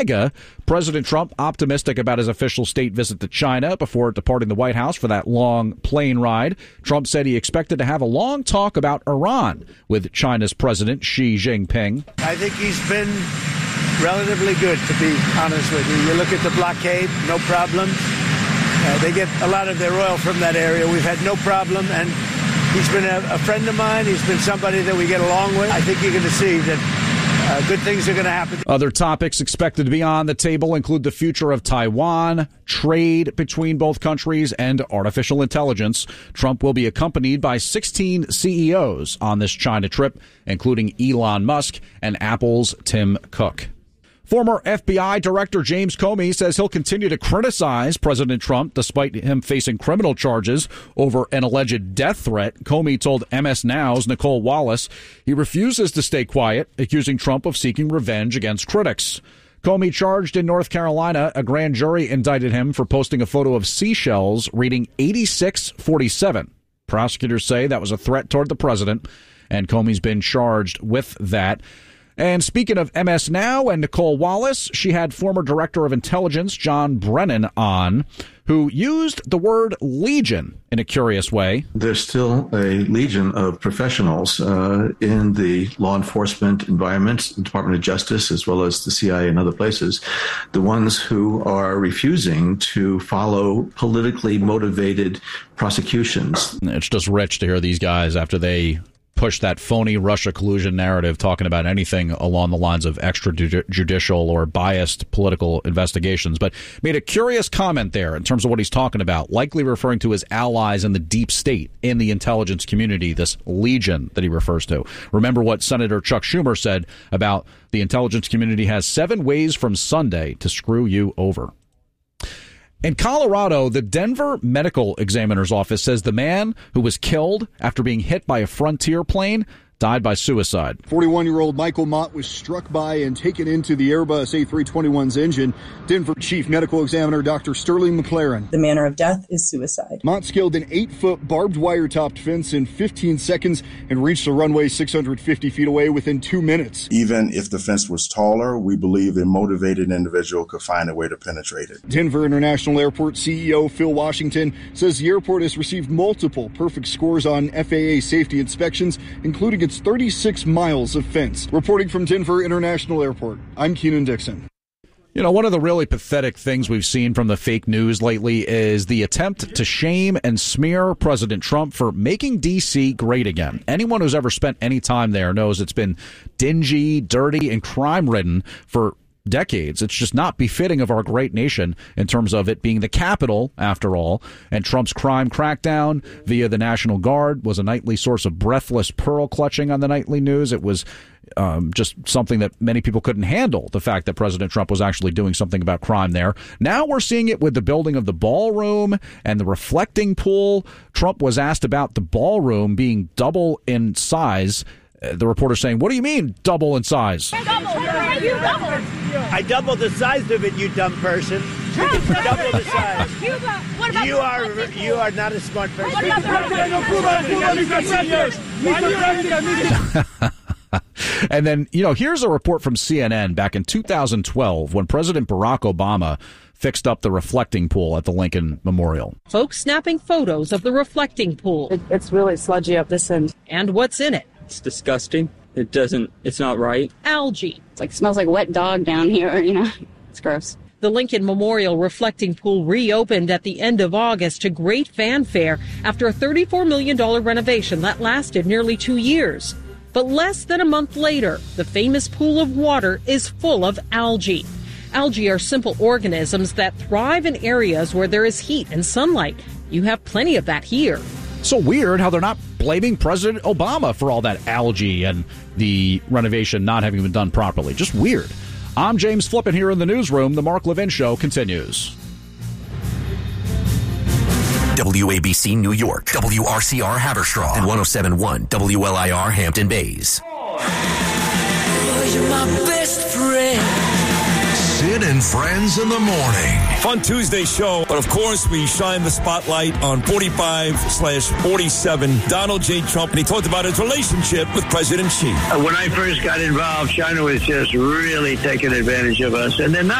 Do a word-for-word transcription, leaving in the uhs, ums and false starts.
President Trump optimistic about his official state visit to China before departing the White House for that long plane ride. Trump said he expected to have a long talk about Iran with China's President Xi Jinping. I think he's been relatively good, to be honest with you. You look at the blockade, no problems. Uh, they get a lot of their oil from that area. We've had no problem, and he's been a, a friend of mine. He's been somebody that we get along with. I think you're going to see that Uh, good things are going to happen. Other topics expected to be on the table include the future of Taiwan, trade between both countries, and artificial intelligence. Trump will be accompanied by sixteen C E Os on this China trip, including Elon Musk and Apple's Tim Cook. Former F B I Director James Comey says he'll continue to criticize President Trump despite him facing criminal charges over an alleged death threat. Comey told M S Now's Nicole Wallace he refuses to stay quiet, accusing Trump of seeking revenge against critics. Comey charged in North Carolina. A grand jury indicted him for posting a photo of seashells reading eighty-six forty-seven. Prosecutors say that was a threat toward the president, and Comey's been charged with that. And speaking of M S Now and Nicole Wallace, she had former Director of Intelligence John Brennan on, who used the word legion in a curious way. There's still a legion of professionals uh, in the law enforcement environment, the Department of Justice, as well as the C I A and other places, the ones who are refusing to follow politically motivated prosecutions. It's just rich to hear these guys after they push that phony Russia collusion narrative, talking about anything along the lines of extrajudicial or biased political investigations, but made a curious comment there in terms of what he's talking about, likely referring to his allies in the deep state, in the intelligence community, this legion that he refers to. Remember what Senator Chuck Schumer said about the intelligence community has seven ways from Sunday to screw you over. In Colorado, the Denver Medical Examiner's Office says the man who was killed after being hit by a Frontier plane died by suicide. forty-one-year-old Michael Mott was struck by and taken into the Airbus A three twenty-one's engine. Denver Chief Medical Examiner Doctor Sterling McLaren. The manner of death is suicide. Mott scaled an eight-foot barbed wire-topped fence in fifteen seconds and reached the runway six hundred fifty feet away within two minutes. Even if the fence was taller, we believe a motivated individual could find a way to penetrate it. Denver International Airport C E O Phil Washington says the airport has received multiple perfect scores on F A A safety inspections, including its thirty-six miles of fence. Reporting from Denver International Airport, I'm Keenan Dixon. You know, one of the really pathetic things we've seen from the fake news lately is the attempt to shame and smear President Trump for making D C great again. Anyone who's ever spent any time there knows it's been dingy, dirty, and crime-ridden for decades. It's just not befitting of our great nation in terms of it being the capital, after all. And Trump's crime crackdown via the National Guard was a nightly source of breathless pearl clutching on the nightly news. It was um, just something that many people couldn't handle, the fact that President Trump was actually doing something about crime there. Now we're seeing it with the building of the ballroom and the reflecting pool. Trump was asked about the ballroom being double in size. Uh, the reporter saying, "What do you mean double in size?" Double. You doubled. I doubled the size of it, you dumb person. Double the size. What about you are you are not a smart person. What about And then, you know, here's a report from C N N back in two thousand twelve when President Barack Obama fixed up the reflecting pool at the Lincoln Memorial. Folks snapping photos of the reflecting pool. It, it's really sludgy up this end. And what's in it? It's disgusting. It doesn't, it's not right. Algae. It's like, smells like wet dog down here, you know. It's gross. The Lincoln Memorial reflecting pool reopened at the end of August to great fanfare after a thirty-four million dollars renovation that lasted nearly two years. But less than a month later, the famous pool of water is full of algae. Algae are simple organisms that thrive in areas where there is heat and sunlight. You have plenty of that here. So weird how they're not blaming President Obama for all that algae and the renovation not having been done properly. Just weird. I'm James Flippin here in the newsroom. The Mark Levin Show continues. W A B C New York, W R C R Haverstraw, and one oh seven point one W L I R Hampton Bays. Oh, you're my best friend. Ryan and Friends in the morning. Fun Tuesday show, but of course we shine the spotlight on forty-five slash forty-seven Donald J. Trump, and he talked about his relationship with President Xi. When I first got involved, China was just really taking advantage of us, and they're not.